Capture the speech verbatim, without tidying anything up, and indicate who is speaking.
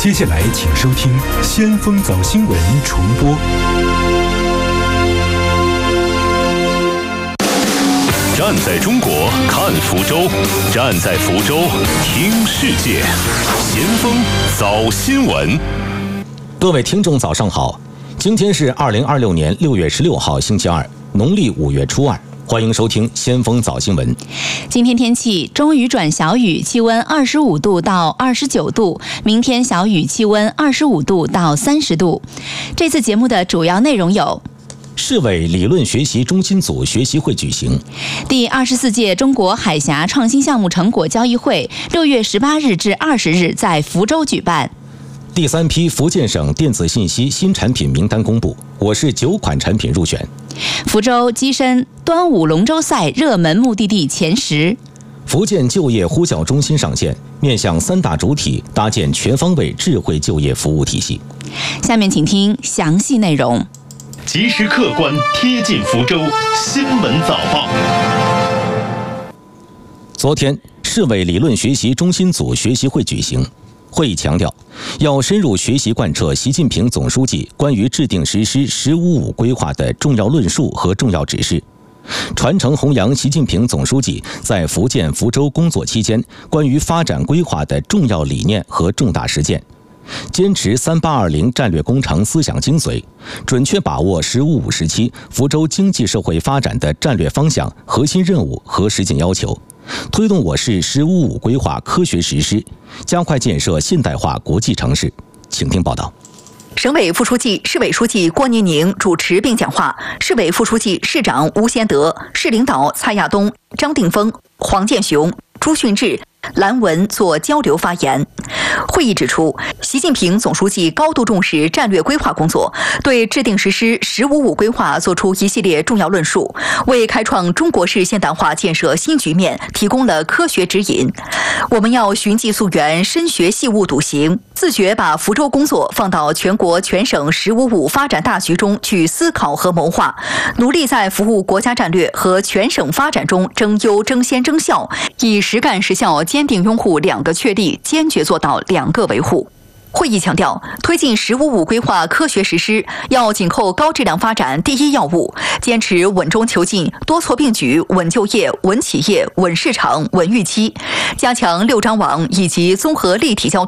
Speaker 1: 接下来请收听《先锋早新闻》重播。
Speaker 2: 站在中国看福州，站在福州听世界。先锋早新闻，
Speaker 3: 各位听众早上好，今天是二零二六年六月十六号星期二，农历五月初二。欢迎收听先锋早新闻。
Speaker 4: 今天天气中雨转小雨，气温二十五度到二十九度。明天小雨，气温二十五度到三十度。这次节目的主要内容有：
Speaker 3: 市委理论学习中心组学习会举行；
Speaker 4: 第二十四届中国海峡创新项目成果交易会六月十八日至二十日在福州举办；
Speaker 3: 第三批福建省电子信息新产品名单公布，我市九款产品入选；
Speaker 4: 福州跻身端午龙舟赛热门目的地前十；
Speaker 3: 福建就业呼叫中心上线，面向三大主体搭建全方位智慧就业服务体系。
Speaker 4: 下面请听详细内容。
Speaker 2: 及时客观贴近福州新闻早报。
Speaker 3: 昨天，市委理论学习中心组学习会举行。会议强调，要深入学习贯彻习近平总书记关于制定实施“十五五”规划的重要论述和重要指示，传承弘扬习近平总书记在福建福州工作期间关于发展规划的重要理念和重大实践，坚持三八二零战略工程思想精髓，准确把握“十五五”时期福州经济社会发展的战略方向、核心任务和实践要求，推动我市“十五五”规划科学实施，加快建设现代化国际城市。请听报道。
Speaker 5: 省委副书记、市委书记郭念宁主持并讲话，市委副书记、市长吴先德，市领导蔡亚东、张定峰、黄建雄、朱训志、蓝文做交流发言。会议指出，习近平总书记高度重视战略规划工作，对制定实施“十五五”规划作出一系列重要论述，为开创中国式现代化建设新局面提供了科学指引。我们要寻迹溯源，深学细悟笃行，自觉把福州工作放到全国全省“十五五”发展大局中去思考和谋划，努力在服务国家战略和全省发展中争优、争先、争效，以实干实效坚定拥护两个确立，坚决做到两个维护。会议强调，推进“十五五”规划科学实施，要紧扣高质量发展第一要务，坚持稳中求进、多措并举、稳就业、稳企业、稳市场、稳预期，加强六张网以及综合立体交